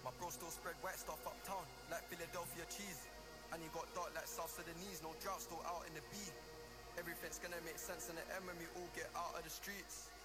My bro still spread white stuff uptown, like Philadelphia cheese. And he got dark like South Sudanese, no drought, still out in the B. Everything's gonna make sense in the M when we all get out of the streets.